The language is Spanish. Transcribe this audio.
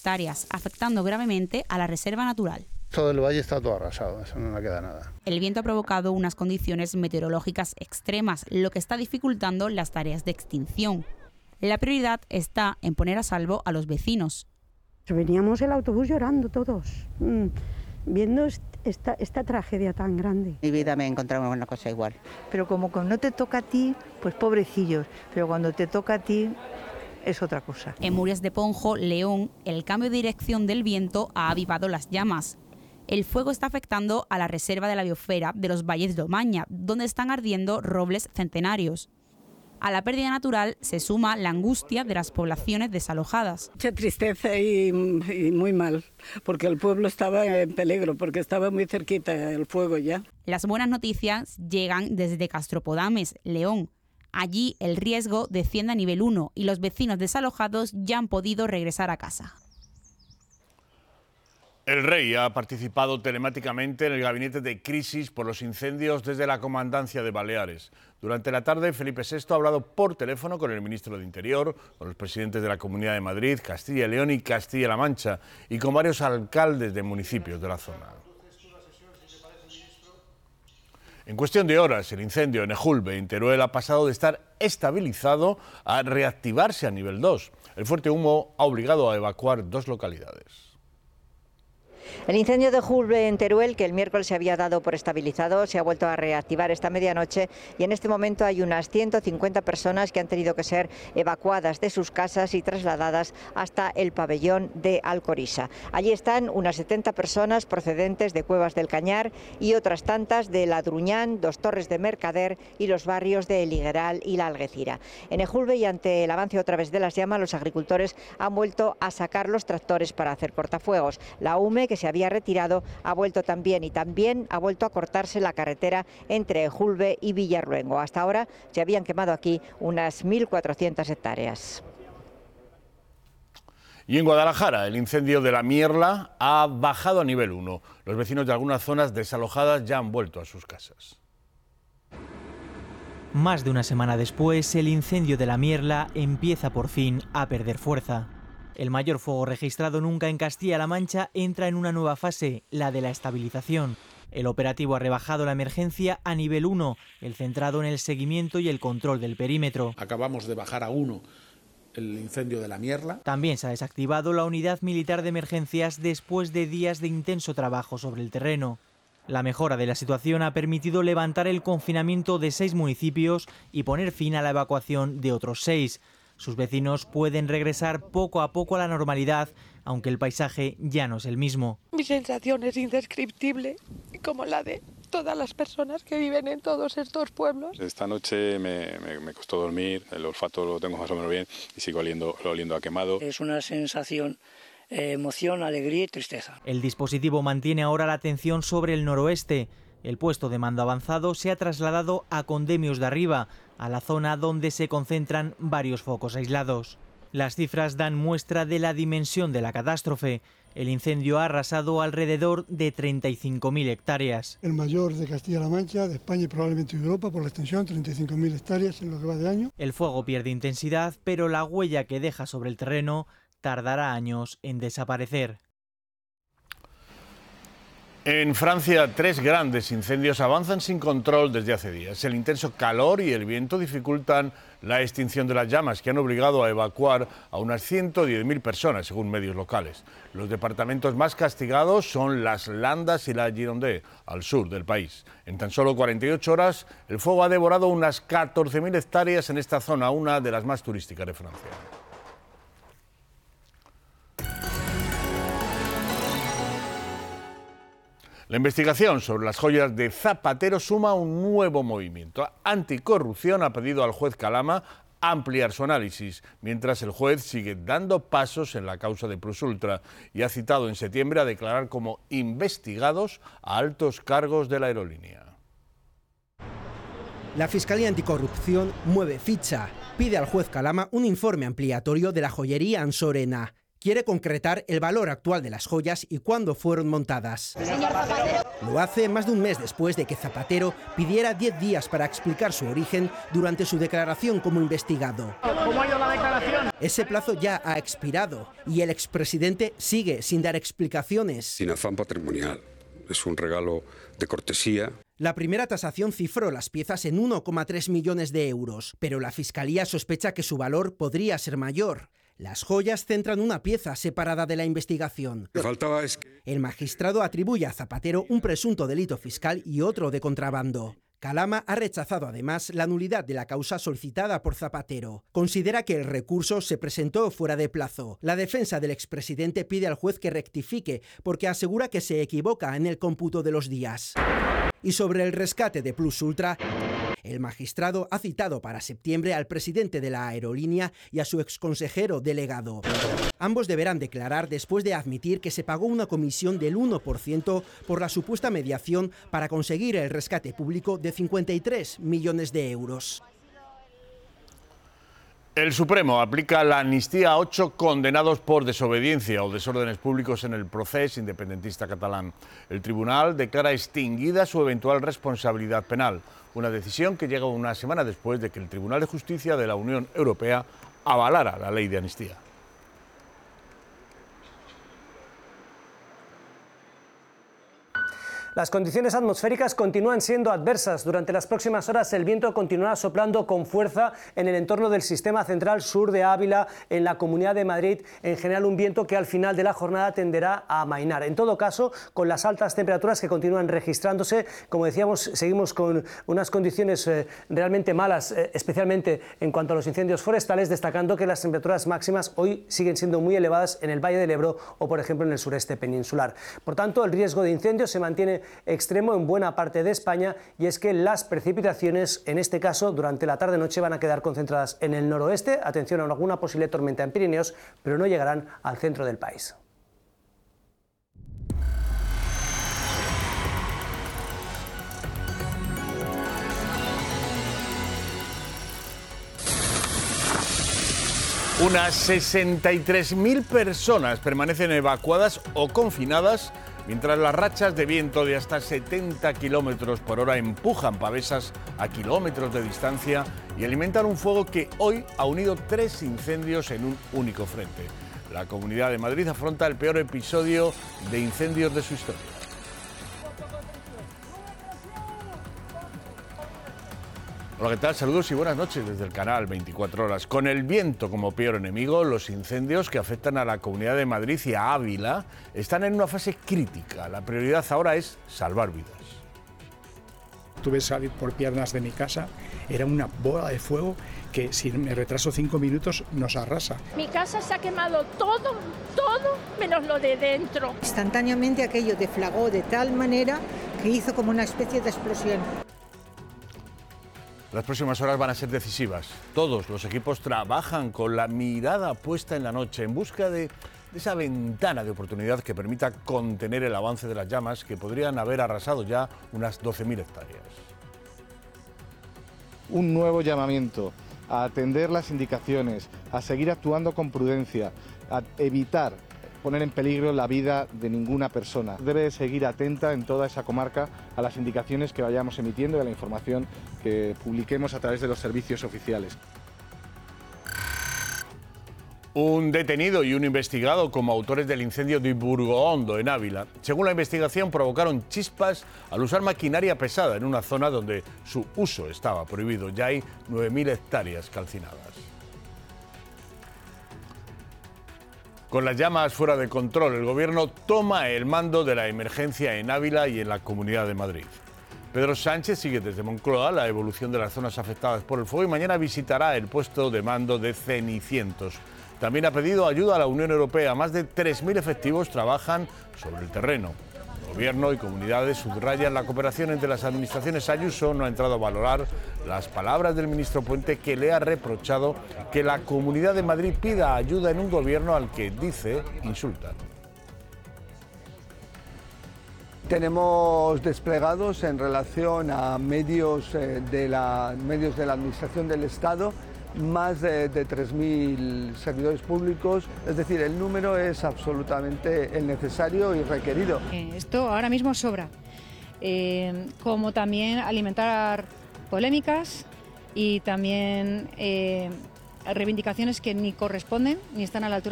hectáreas, afectando gravemente a la reserva natural. Todo el valle está todo arrasado, eso no le queda nada. El viento ha provocado unas condiciones meteorológicas extremas, lo que está dificultando las tareas de extinción. La prioridad está en poner a salvo a los vecinos. Veníamos el autobús llorando todos, viendo esta tragedia tan grande. En mi vida me he encontrado una cosa igual. Pero como no te toca a ti, pues pobrecillos, pero cuando te toca a ti es otra cosa. En Murias de Ponjo, León, el cambio de dirección del viento ha avivado las llamas. El fuego está afectando a la reserva de la biosfera de los valles de Omaña, donde están ardiendo robles centenarios. A la pérdida natural se suma la angustia de las poblaciones desalojadas. Mucha tristeza y muy mal, porque el pueblo estaba en peligro, porque estaba muy cerquita el fuego ya. Las buenas noticias llegan desde Castropodames, León. Allí el riesgo desciende a nivel 1 y los vecinos desalojados ya han podido regresar a casa. El rey ha participado telemáticamente en el gabinete de crisis por los incendios desde la Comandancia de Baleares. Durante la tarde, Felipe VI ha hablado por teléfono con el ministro de Interior, con los presidentes de la Comunidad de Madrid, Castilla y León y Castilla-La Mancha y con varios alcaldes de municipios de la zona. En cuestión de horas, el incendio en Ejulbe, en Teruel, ha pasado de estar estabilizado a reactivarse a nivel 2. El fuerte humo ha obligado a evacuar 2 localidades. El incendio de Ejulbe en Teruel, que el miércoles se había dado por estabilizado, se ha vuelto a reactivar esta medianoche y en este momento hay unas 150 personas que han tenido que ser evacuadas de sus casas y trasladadas hasta el pabellón de Alcorisa. Allí están unas 70 personas procedentes de Cuevas del Cañar y otras tantas de La Druñán, Dos Torres de Mercader y los barrios de El Higueral y La Algeciras. En Ejulbe, y ante el avance otra vez de las llamas, los agricultores han vuelto a sacar los tractores para hacer cortafuegos. La UME, que se había retirado, ha vuelto también ha vuelto a cortarse la carretera entre Ejulbe y Villarruengo. Hasta ahora se habían quemado aquí unas 1.400 hectáreas. Y en Guadalajara, el incendio de la Mierla ha bajado a nivel 1. Los vecinos de algunas zonas desalojadas ya han vuelto a sus casas. Más de una semana después, el incendio de la Mierla empieza por fin a perder fuerza. El mayor fuego registrado nunca en Castilla-La Mancha entra en una nueva fase, la de la estabilización. El operativo ha rebajado la emergencia a nivel 1, el centrado en el seguimiento y el control del perímetro. Acabamos de bajar a 1 el incendio de la Mierla. También se ha desactivado la unidad militar de emergencias después de días de intenso trabajo sobre el terreno. La mejora de la situación ha permitido levantar el confinamiento de 6 municipios y poner fin a la evacuación de otros 6. Sus vecinos pueden regresar poco a poco a la normalidad, aunque el paisaje ya no es el mismo. Mi sensación es indescriptible, como la de todas las personas que viven en todos estos pueblos. Esta noche me costó dormir, el olfato lo tengo más o menos bien y sigo oliendo a quemado. Es una sensación, emoción, alegría y tristeza. El dispositivo mantiene ahora la atención sobre el noroeste. El puesto de mando avanzado se ha trasladado a Condemios de Arriba, a la zona donde se concentran varios focos aislados. Las cifras dan muestra de la dimensión de la catástrofe. El incendio ha arrasado alrededor de 35.000 hectáreas. El mayor de Castilla-La Mancha, de España y probablemente de Europa por la extensión, 35.000 hectáreas en lo que va de año. El fuego pierde intensidad, pero la huella que deja sobre el terreno tardará años en desaparecer. En Francia, 3 grandes incendios avanzan sin control desde hace días. El intenso calor y el viento dificultan la extinción de las llamas, que han obligado a evacuar a unas 110.000 personas, según medios locales. Los departamentos más castigados son las Landas y la Gironde, al sur del país. En tan solo 48 horas, el fuego ha devorado unas 14.000 hectáreas en esta zona, una de las más turísticas de Francia. La investigación sobre las joyas de Zapatero suma un nuevo movimiento. Anticorrupción ha pedido al juez Calama ampliar su análisis, mientras el juez sigue dando pasos en la causa de Plus Ultra y ha citado en septiembre a declarar como investigados a altos cargos de la aerolínea. La Fiscalía Anticorrupción mueve ficha. Pide al juez Calama un informe ampliatorio de la joyería Ansorena. quiere concretar el valor actual de las joyas y cuándo fueron montadas. Lo hace más de un mes después de que Zapatero pidiera 10 días para explicar su origen durante su declaración como investigado. ¿Cómo ha ido la declaración? Ese plazo ya ha expirado y el expresidente sigue sin dar explicaciones. Sin afán patrimonial, es un regalo de cortesía. La primera tasación cifró las piezas en 1,3 millones de euros, pero la Fiscalía sospecha que su valor podría ser mayor. Las joyas centran una pieza separada de la investigación. Lo que faltaba es que... El magistrado atribuye a Zapatero un presunto delito fiscal y otro de contrabando. Calama ha rechazado además la nulidad de la causa solicitada por Zapatero. Considera que el recurso se presentó fuera de plazo. La defensa del expresidente pide al juez que rectifique porque asegura que se equivoca en el cómputo de los días. Y sobre el rescate de Plus Ultra, el magistrado ha citado para septiembre al presidente de la aerolínea y a su exconsejero delegado. Ambos deberán declarar después de admitir que se pagó una comisión del 1% por la supuesta mediación para conseguir el rescate público de 53 millones de euros. El Supremo aplica la amnistía a 8 condenados por desobediencia o desórdenes públicos en el procés independentista catalán. El tribunal declara extinguida su eventual responsabilidad penal, una decisión que llega una semana después de que el Tribunal de Justicia de la Unión Europea avalara la ley de amnistía. Las condiciones atmosféricas continúan siendo adversas. Durante las próximas horas el viento continuará soplando con fuerza en el entorno del sistema central sur de Ávila, en la Comunidad de Madrid. En general un viento que al final de la jornada tenderá a amainar. En todo caso, con las altas temperaturas que continúan registrándose, como decíamos, seguimos con unas condiciones realmente malas, especialmente en cuanto a los incendios forestales, destacando que las temperaturas máximas hoy siguen siendo muy elevadas en el Valle del Ebro o, por ejemplo, en el sureste peninsular. Por tanto, el riesgo de incendios se mantiene extremo en buena parte de España, y es que las precipitaciones, en este caso durante la tarde-noche, van a quedar concentradas en el noroeste. Atención a alguna posible tormenta en Pirineos, pero no llegarán al centro del país. Unas 63.000 personas permanecen evacuadas o confinadas mientras las rachas de viento de hasta 70 kilómetros por hora empujan pavesas a kilómetros de distancia y alimentan un fuego que hoy ha unido 3 incendios en un único frente. La Comunidad de Madrid afronta el peor episodio de incendios de su historia. Hola, ¿qué tal? Saludos y buenas noches desde el canal 24 Horas. Con el viento como peor enemigo, los incendios que afectan a la Comunidad de Madrid y a Ávila están en una fase crítica. La prioridad ahora es salvar vidas. Tuve que salir por piernas de mi casa, era una bola de fuego que si me retraso 5 minutos nos arrasa. Mi casa se ha quemado todo menos lo de dentro. Instantáneamente aquello deflagó de tal manera que hizo como una especie de explosión. Las próximas horas van a ser decisivas. Todos los equipos trabajan con la mirada puesta en la noche en busca de esa ventana de oportunidad que permita contener el avance de las llamas que podrían haber arrasado ya unas 12.000 hectáreas. Un nuevo llamamiento a atender las indicaciones, a seguir actuando con prudencia, a evitar poner en peligro la vida de ninguna persona. Debe seguir atenta en toda esa comarca a las indicaciones que vayamos emitiendo y a la información que publiquemos a través de los servicios oficiales. Un detenido y un investigado como autores del incendio de Burgoondo, en Ávila. Según la investigación, provocaron chispas al usar maquinaria pesada en una zona donde su uso estaba prohibido. Ya hay 9.000 hectáreas calcinadas. Con las llamas fuera de control, el Gobierno toma el mando de la emergencia en Ávila y en la Comunidad de Madrid. Pedro Sánchez sigue desde Moncloa la evolución de las zonas afectadas por el fuego y mañana visitará el puesto de mando de Cenicientos. También ha pedido ayuda a la Unión Europea. Más de 3.000 efectivos trabajan sobre el terreno. Gobierno y comunidades subrayan la cooperación entre las administraciones. Ayuso no ha entrado a valorar las palabras del ministro Puente, que le ha reprochado que la Comunidad de Madrid pida ayuda en un gobierno al que, dice, insultan. Tenemos desplegados en relación a medios de la administración del Estado más de 3.000 servidores públicos, es decir, el número es absolutamente el necesario y requerido. Esto ahora mismo sobra, como también alimentar polémicas y también reivindicaciones que ni corresponden ni están a la altura